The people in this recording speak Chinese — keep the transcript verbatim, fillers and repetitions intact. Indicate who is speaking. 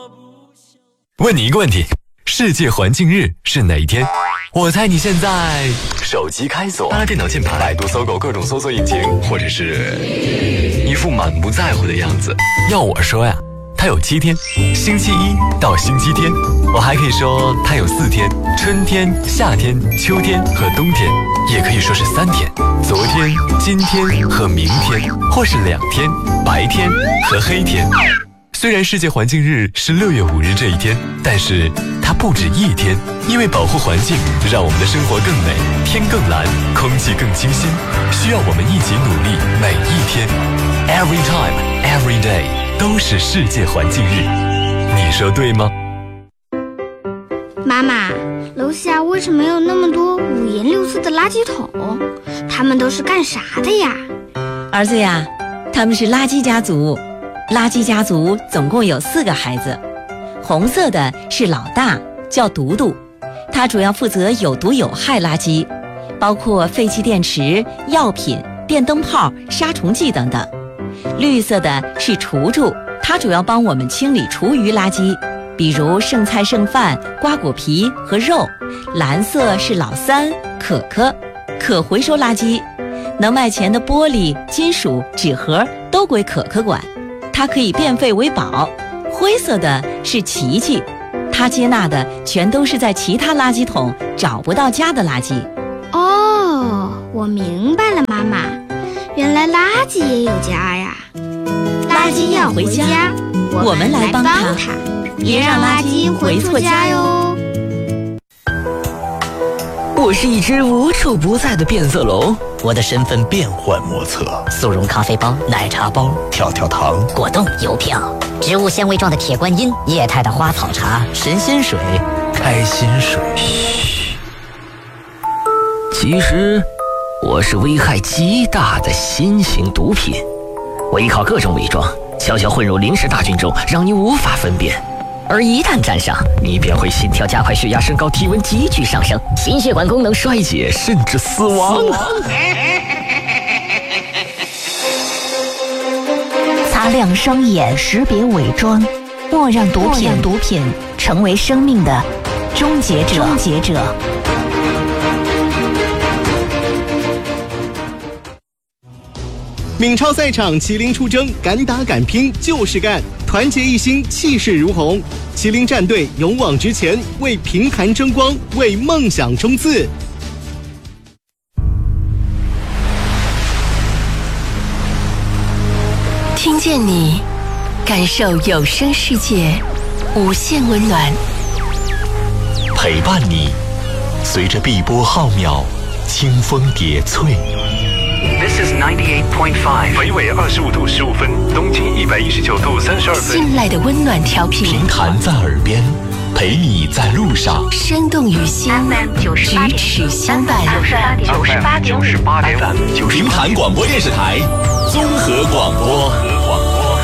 Speaker 1: 问你一个问题，世界环境日是哪一天？我猜你现在手机开锁，拉电脑键盘，百度、搜狗各种搜索引擎，或者是一副满不在乎的样子。要我说呀，它有七天，星期一到星期天。我还可以说它有四天，春天、夏天、秋天和冬天，也可以说是三天，昨天、今天和明天，或是两天，白天和黑天。虽然世界环境日是六月五日这一天，但是它不止一天，因为保护环境，让我们的生活更美，天更蓝，空气更清新，需要我们一起努力，每一天 ，every time, every day 都是世界环境日，你说对吗？
Speaker 2: 妈妈，楼下为什么有那么多五颜六色的垃圾桶？他们都是干啥的呀？
Speaker 3: 儿子呀，他们是垃圾家族。垃圾家族总共有四个孩子，红色的是老大，叫独独，他主要负责有毒有害垃圾，包括废弃电池、药品、电灯泡、杀虫剂等等。绿色的是厨厨，他主要帮我们清理厨余垃圾，比如剩菜剩饭、瓜果皮和肉。蓝色是老三，可可，可回收垃圾，能卖钱的玻璃、金属、纸盒都归可可管，它可以变废为宝。灰色的是琪琪，他接纳的全都是在其他垃圾桶找不到家的垃圾。
Speaker 2: 哦，我明白了，妈妈，原来垃圾也有家呀。
Speaker 3: 垃圾要回家，我们来帮他，别让垃圾回错家哟。
Speaker 4: 我是一只无处不在的变色龙，
Speaker 5: 我的身份变幻莫测，
Speaker 6: 速溶咖啡包、奶茶包、
Speaker 5: 跳跳糖、
Speaker 6: 果冻、邮票、植物纤维状的铁观音、液态的花草茶、神仙水、
Speaker 5: 开心水。
Speaker 4: 嘘，其实我是危害极大的新型毒品，我依靠各种伪装，悄悄混入临时大军中，让你无法分辨。而一旦沾上，你便会心跳加快、血压升高、体温急剧上升、心血管功能衰竭，甚至死亡。
Speaker 7: 擦亮双眼，识别伪装，莫让毒品毒品成为生命的终结者。终结者。
Speaker 8: 闽超赛场，麒麟出征，敢打敢拼就是干，团结一心，气势如虹。麒麟战队勇往直前，为平潭争光，为梦想冲刺。
Speaker 9: 听见你，感受有声世界，无限温暖。
Speaker 10: 陪伴你，随着碧波浩渺，清风叠翠。
Speaker 11: This is ninety-eight point five， 北纬二十五度十五分，东经一百一十九度三十二分。
Speaker 9: 信赖的温暖调频，
Speaker 10: 平潭在耳边，陪你在路上，
Speaker 9: 生动于心，咫尺相伴。
Speaker 11: 九十八点五，九十八点五，
Speaker 10: 平潭广播电视台综合广播。